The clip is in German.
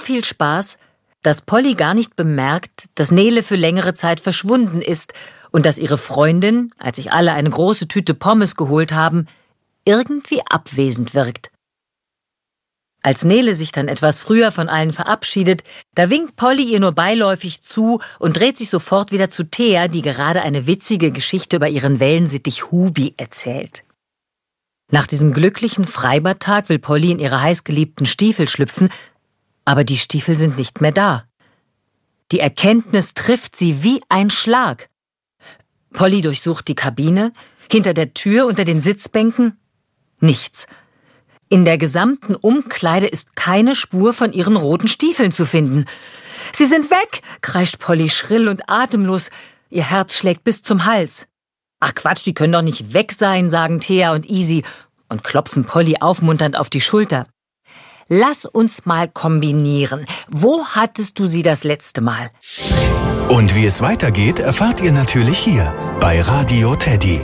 viel Spaß, dass Polly gar nicht bemerkt, dass Nele für längere Zeit verschwunden ist und dass ihre Freundin, als sich alle eine große Tüte Pommes geholt haben, irgendwie abwesend wirkt. Als Nele sich dann etwas früher von allen verabschiedet, da winkt Polly ihr nur beiläufig zu und dreht sich sofort wieder zu Thea, die gerade eine witzige Geschichte über ihren Wellensittich Hubi erzählt. Nach diesem glücklichen Freibadtag will Polly in ihre heißgeliebten Stiefel schlüpfen, aber die Stiefel sind nicht mehr da. Die Erkenntnis trifft sie wie ein Schlag. Polly durchsucht die Kabine, hinter der Tür, unter den Sitzbänken. Nichts. In der gesamten Umkleide ist keine Spur von ihren roten Stiefeln zu finden. »Sie sind weg«, kreischt Polly schrill und atemlos. Ihr Herz schlägt bis zum Hals. »Ach Quatsch, die können doch nicht weg sein«, sagen Thea und Easy und klopfen Polly aufmunternd auf die Schulter. »Lass uns mal kombinieren. Wo hattest du sie das letzte Mal?« Und wie es weitergeht, erfahrt ihr natürlich hier bei Radio Teddy.